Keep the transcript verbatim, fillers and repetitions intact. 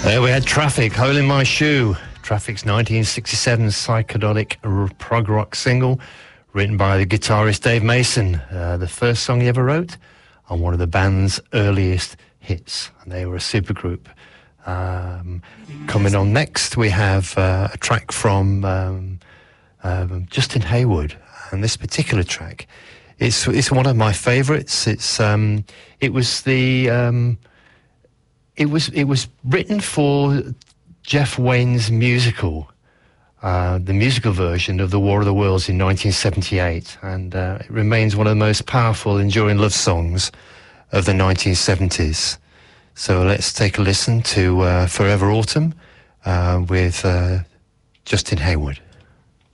There we had Traffic, Hole in My Shoe. Traffic's nineteen sixty-seven psychedelic prog rock single written by the guitarist Dave Mason, uh, the first song he ever wrote on one of the band's earliest hits. And they were a supergroup. Um, coming on next, we have uh, a track from um, um, Justin Hayward. And this particular track, it's, it's one of my favourites. It's um, it was the... Um, It was it was written for Jeff Wayne's musical, uh, the musical version of The War of the Worlds in nineteen seventy-eight, and uh, it remains one of the most powerful, enduring love songs of the nineteen seventies. So let's take a listen to uh, Forever Autumn uh, with uh, Justin Hayward.